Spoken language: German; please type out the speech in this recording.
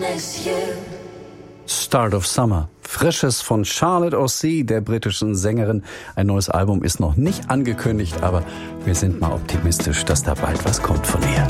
Start of Summer. Frisches von Charlotte Ossie, der britischen Sängerin. Ein neues Album ist noch nicht angekündigt, aber wir sind mal optimistisch, dass da bald was kommt von ihr.